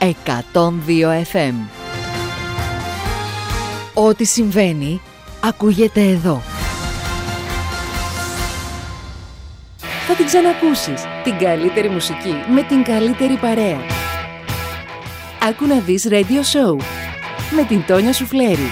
102 FM. Ό,τι συμβαίνει ακούγεται εδώ. Θα την ξανακούσεις, την καλύτερη μουσική με την καλύτερη παρέα. Άκου να δεις Radio Show με την Τόνια Σουφλέρη.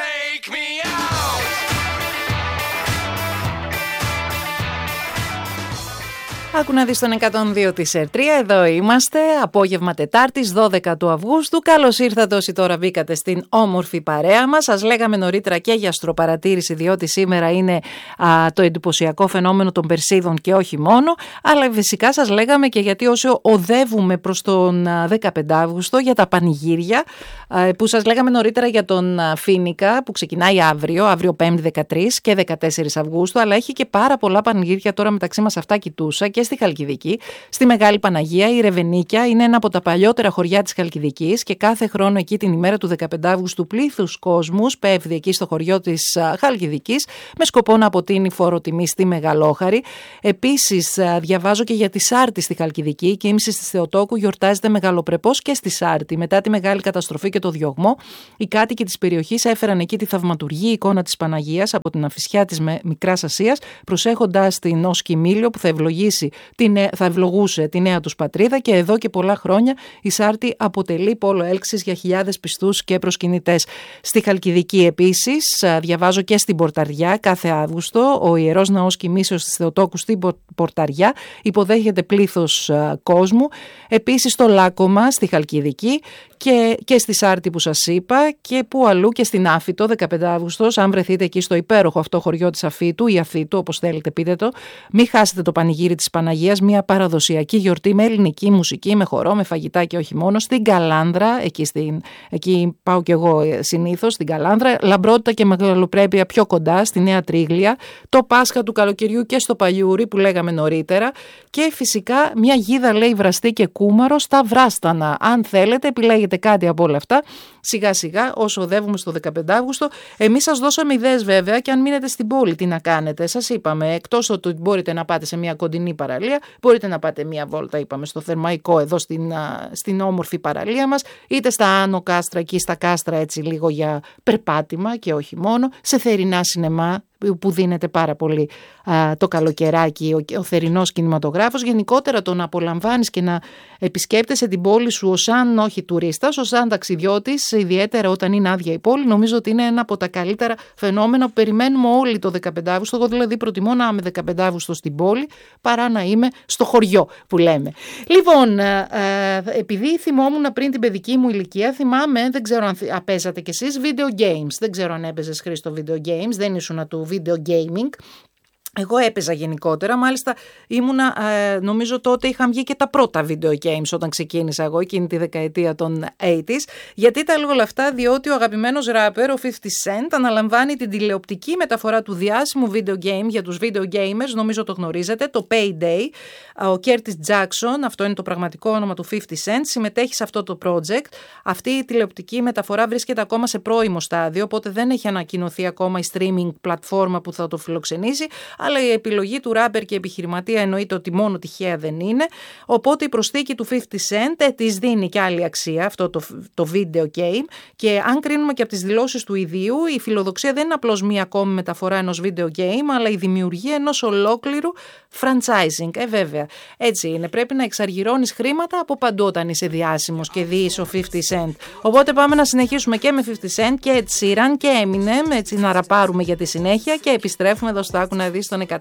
Άκου να δεις τον 102 της ΕΡΤ3, εδώ είμαστε, απόγευμα Τετάρτης, 12 του Αυγούστου. Καλώς ήρθατε όσοι τώρα μπήκατε στην όμορφη παρέα μας. Σας λέγαμε νωρίτερα και για αστροπαρατήρηση, διότι σήμερα είναι το εντυπωσιακό φαινόμενο των Περσίδων και όχι μόνο. Αλλά φυσικά σας λέγαμε και γιατί όσο οδεύουμε προς τον 15 Αύγουστο για τα πανηγύρια, που σας λέγαμε νωρίτερα για τον Φοίνικα που ξεκινάει αύριο 5η 13 και 14 Αυγούστου, αλλά έχει και πάρα πολλά πανηγύρια τώρα μεταξύ μας, αυτά κοιτούσα, και στη Χαλκιδική, στη Μεγάλη Παναγία. Η Ρεβενίκια είναι ένα από τα παλιότερα χωριά της Χαλκιδικής και κάθε χρόνο εκεί την ημέρα του 15 Αύγουστου πλήθους κόσμους πέφτει εκεί στο χωριό της Χαλκιδικής με σκοπό να αποτείνει φόρο τιμή στη Μεγαλόχαρη. Επίσης διαβάζω και για τη Σάρτη στη Χαλκιδική. Η κοίμηση της Θεοτόκου γιορτάζεται μεγαλοπρεπώς και στη Σάρτη. Μετά τη μεγάλη καταστροφή και το διωγμό, οι κάτοικοι της περιοχής έφεραν εκεί τη θαυματουργή εικόνα της Παναγίας από την Αφυσιά της Μικράς Ασίας, προσέχοντας την ως κοιμήλιο που θα ευλογούσε τη νέα τους πατρίδα, και εδώ και πολλά χρόνια η Σάρτη αποτελεί πόλο έλξης για χιλιάδες πιστούς και προσκυνητές. Στη Χαλκιδική επίσης διαβάζω και στην Πορταριά κάθε Αύγουστο ο Ιερός Ναός Κοιμήσεως της Θεοτόκου στην Πορταριά υποδέχεται πλήθος κόσμου. Επίσης στο Λάκωμα στη Χαλκιδική και στη Σάρτη που σας είπα, και που αλλού, και στην Άφητο 15 Αύγουστος, αν βρεθείτε εκεί στο υπέροχο αυτό χωριό της Αφήτου ή Αφήτου όπως θέλετε πείτε το, μην χάσετε το πανηγύρι της Παναγίας, μια παραδοσιακή γιορτή με ελληνική μουσική, με χορό, με φαγητά και όχι μόνο, στην Καλάνδρα, εκεί πάω κι εγώ συνήθως, στην Καλάνδρα, λαμπρότητα και μεγαλοπρέπεια πιο κοντά, στη Νέα Τρίγλια, το Πάσχα του καλοκαιριού και στο Παλιούρι που λέγαμε νωρίτερα, και φυσικά μια γίδα λέει βραστή και κούμαρο στα Βράστανα. Αν θέλετε επιλέγετε κάτι από όλα αυτά σιγά σιγά όσο οδεύουμε στο 15 Αύγουστο. Εμείς σας δώσαμε ιδέες βέβαια, και αν μείνετε στην πόλη τι να κάνετε. Σας είπαμε, εκτός ότι μπορείτε να πάτε σε μια κοντινή παραλία, μπορείτε να πάτε μια βόλτα, είπαμε, στο Θερμαϊκό εδώ στην όμορφη παραλία μας, είτε στα Άνω Κάστρα, εκεί στα Κάστρα, έτσι λίγο για περπάτημα και όχι μόνο, σε θερινά σινεμά που δίνεται πάρα πολύ το καλοκαιράκι, ο θερινός κινηματογράφος. Γενικότερα το να απολαμβάνεις και να επισκέπτεσαι την πόλη σου ως αν όχι τουρίστας, ως αν ταξιδιώτης, ιδιαίτερα όταν είναι άδεια η πόλη, νομίζω ότι είναι ένα από τα καλύτερα φαινόμενα που περιμένουμε όλοι το 15 Αύγουστο. Εγώ δηλαδή προτιμώ να είμαι 15 Αύγουστο στην πόλη παρά να είμαι στο χωριό που λέμε. Λοιπόν, επειδή θυμόμουν πριν την παιδική μου ηλικία, θυμάμαι, δεν ξέρω αν παίζατε κι εσείς video games. Δεν ξέρω αν έπαιζες, Χρήστο, video games, δεν ήσουν του video gaming. Εγώ έπαιζα γενικότερα, μάλιστα ήμουνα, νομίζω τότε είχαν βγει και τα πρώτα video games όταν ξεκίνησα εγώ εκείνη τη δεκαετία των 80s. Γιατί τα λέω όλα αυτά? Διότι ο αγαπημένος ράπερ, ο 50 Cent, αναλαμβάνει την τηλεοπτική μεταφορά του διάσημου video game για τους video gamers, νομίζω το γνωρίζετε, το Payday. Ο Curtis Jackson, αυτό είναι το πραγματικό όνομα του 50 Cent, συμμετέχει σε αυτό το project. Αυτή η τηλεοπτική μεταφορά βρίσκεται ακόμα σε πρώιμο στάδιο, οπότε δεν έχει ανακοινωθεί ακόμα η streaming πλατφόρμα που θα το φιλοξενήσει. Αλλά η επιλογή του ράπερ και επιχειρηματία εννοείται ότι μόνο τυχαία δεν είναι. Οπότε η προσθήκη του 50 Cent της δίνει και άλλη αξία, αυτό το video game. Και αν κρίνουμε και από τις δηλώσεις του ιδίου, η φιλοδοξία δεν είναι απλώς μία ακόμη μεταφορά ενός video game, αλλά η δημιουργία ενός ολόκληρου franchising. Βέβαια, έτσι είναι. Πρέπει να εξαργυρώνεις χρήματα από παντού όταν είσαι διάσημος και δεις ο 50 Cent. Οπότε πάμε να συνεχίσουμε και με 50 Cent και Ed Sheeran και Eminem, έτσι να ραπάρουμε για τη συνέχεια, και επιστρέφουμε εδώ στο Άκου να δεις τον 102